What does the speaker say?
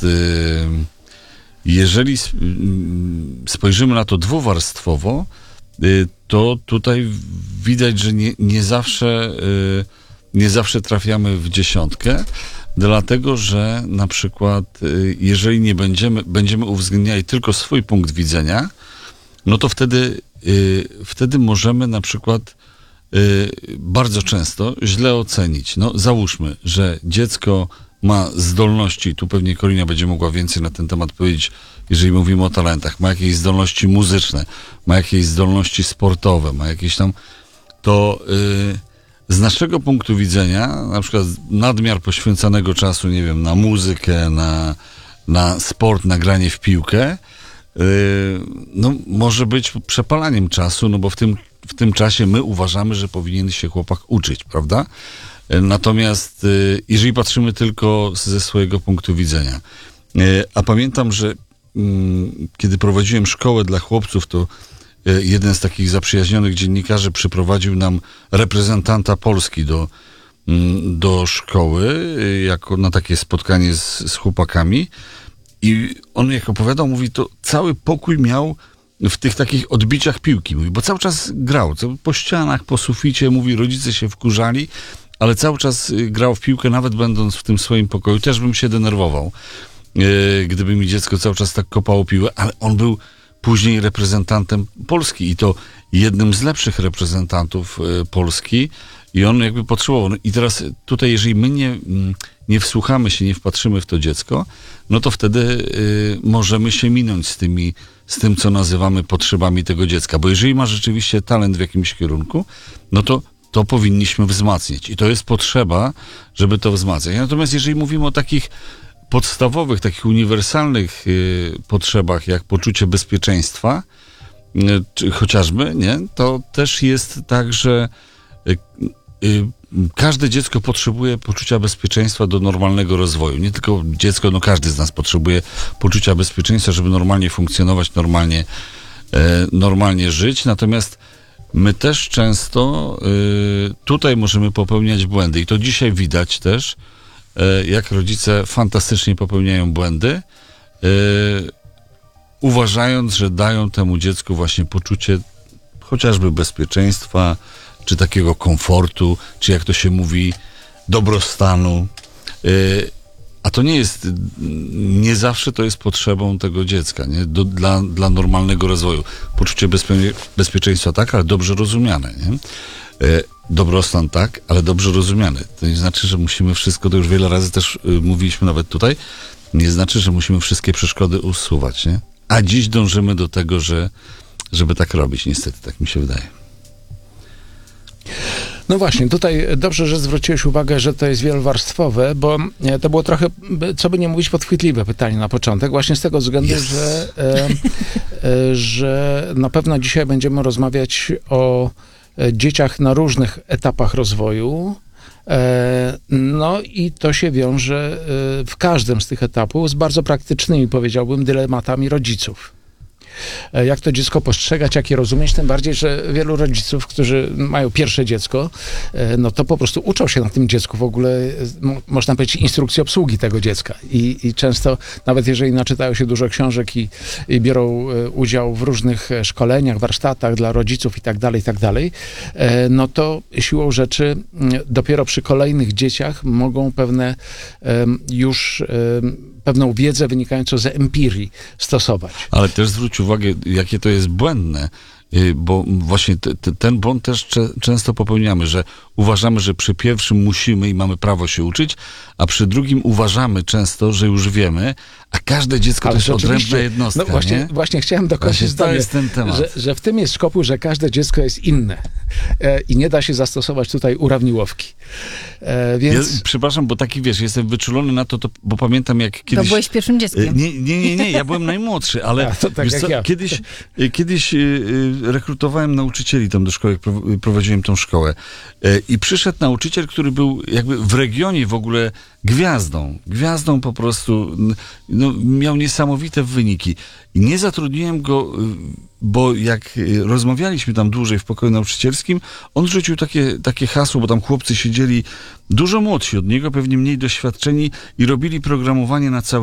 jeżeli spojrzymy na to dwuwarstwowo, to tutaj widać, że nie zawsze trafiamy w dziesiątkę, dlatego, że na przykład jeżeli nie będziemy uwzględniali tylko swój punkt widzenia, no to wtedy możemy na przykład bardzo często źle ocenić. No załóżmy, że dziecko ma zdolności, tu pewnie Korina będzie mogła więcej na ten temat powiedzieć, jeżeli mówimy o talentach, ma jakieś zdolności muzyczne, ma jakieś zdolności sportowe, ma jakieś tam, to z naszego punktu widzenia, na przykład nadmiar poświęcanego czasu, nie wiem, na muzykę, na sport, na granie w piłkę, no może być przepalaniem czasu, no bo w tym czasie my uważamy, że powinien się chłopak uczyć, prawda? Natomiast jeżeli patrzymy tylko ze swojego punktu widzenia, a pamiętam, że kiedy prowadziłem szkołę dla chłopców, to jeden z takich zaprzyjaźnionych dziennikarzy przyprowadził nam reprezentanta Polski do szkoły, jako na takie spotkanie z chłopakami, i on jak opowiadał, mówi, to cały pokój miał w tych takich odbiciach piłki, mówi, bo cały czas grał, po ścianach, po suficie, mówi, rodzice się wkurzali, ale cały czas grał w piłkę, nawet będąc w tym swoim pokoju. Też bym się denerwował, gdyby mi dziecko cały czas tak kopało piłę, ale on był później reprezentantem Polski i to jednym z lepszych reprezentantów Polski i on jakby potrzebował. No i teraz tutaj, jeżeli my nie wsłuchamy się, nie wpatrzymy w to dziecko, no to wtedy możemy się minąć z tym, co nazywamy potrzebami tego dziecka, bo jeżeli ma rzeczywiście talent w jakimś kierunku, no to powinniśmy wzmacniać i to jest potrzeba, żeby to wzmacniać. Natomiast jeżeli mówimy o takich podstawowych, takich uniwersalnych potrzebach, jak poczucie bezpieczeństwa, czy chociażby, nie, to też jest tak, że każde dziecko potrzebuje poczucia bezpieczeństwa do normalnego rozwoju. Nie tylko dziecko, no każdy z nas potrzebuje poczucia bezpieczeństwa, żeby normalnie funkcjonować, normalnie żyć. Natomiast my też często tutaj możemy popełniać błędy i to dzisiaj widać też, jak rodzice fantastycznie popełniają błędy, uważając, że dają temu dziecku właśnie poczucie chociażby bezpieczeństwa, czy takiego komfortu, czy jak to się mówi, dobrostanu. A to nie zawsze to jest potrzebą tego dziecka, nie? Dla normalnego rozwoju. Poczucie bezpieczeństwa tak, ale dobrze rozumiane, nie? Dobrostan tak, ale dobrze rozumiany. To nie znaczy, że musimy wszystko, to już wiele razy też mówiliśmy nawet tutaj, nie znaczy, że musimy wszystkie przeszkody usuwać, nie? A dziś dążymy do tego, żeby tak robić, niestety, tak mi się wydaje. No właśnie, tutaj dobrze, że zwróciłeś uwagę, że to jest wielowarstwowe, bo to było trochę, co by nie mówić, podchwytliwe pytanie na początek, właśnie z tego względu, że na pewno dzisiaj będziemy rozmawiać o dzieciach na różnych etapach rozwoju. No i to się wiąże w każdym z tych etapów z bardzo praktycznymi, powiedziałbym, dylematami rodziców. Jak to dziecko postrzegać, jak je rozumieć, tym bardziej, że wielu rodziców, którzy mają pierwsze dziecko, no to po prostu uczą się na tym dziecku w ogóle, można powiedzieć, instrukcji obsługi tego dziecka. I często, nawet jeżeli naczytają się dużo książek i biorą udział w różnych szkoleniach, warsztatach dla rodziców i tak dalej, no to siłą rzeczy dopiero przy kolejnych dzieciach mogą pewną wiedzę wynikającą z empirii stosować. Ale też zwróć uwagę, jakie to jest błędne, bo właśnie ten błąd też często popełniamy, że uważamy, że przy pierwszym musimy i mamy prawo się uczyć, a przy drugim uważamy często, że już wiemy, a każde dziecko to jest odrębna jednostka. No właśnie chciałem dokończyć zdanie, to jest ten temat. Że w tym jest szkopuł, że każde dziecko jest inne i nie da się zastosować tutaj urawniłowki. Więc... Ja, przepraszam, bo taki, jestem wyczulony na to, bo pamiętam jak kiedyś... To byłeś pierwszym dzieckiem. Nie, ja byłem najmłodszy, ale tak jak ja. Kiedyś rekrutowałem nauczycieli tam do szkoły, jak prowadziłem tą szkołę i przyszedł nauczyciel, który był jakby w regionie w ogóle gwiazdą po prostu, no, miał niesamowite wyniki. I nie zatrudniłem go, bo jak rozmawialiśmy tam dłużej w pokoju nauczycielskim, on rzucił takie hasło, bo tam chłopcy siedzieli dużo młodsi od niego, pewnie mniej doświadczeni i robili programowanie na cały